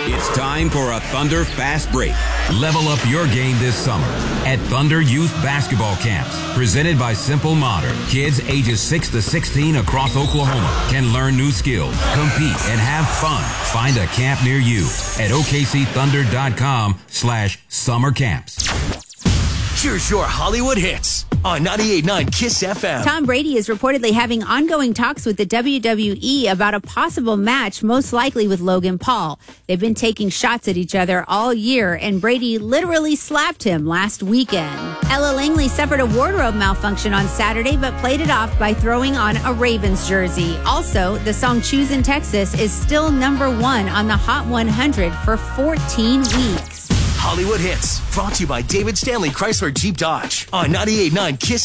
It's time for a Thunder Fast Break. Level up your game this summer at Thunder Youth Basketball Camps. Presented by Simple Modern. Kids ages 6 to 16 across Oklahoma can learn new skills, compete, and have fun. Find a camp near you at okcthunder.com/summer camps. Here's your Hollywood hits on 98.9 KISS FM. Tom Brady is reportedly having ongoing talks with the WWE about a possible match, most likely with Logan Paul. They've been taking shots at each other all year, and Brady literally slapped him last weekend. Ella Langley suffered a wardrobe malfunction on Saturday, but played it off by throwing on a Ravens jersey. Also, the song Choose in Texas is still #1 on the Hot 100 for 14 weeks. Hollywood hits brought to you by David Stanley Chrysler Jeep Dodge on 98.9 KISS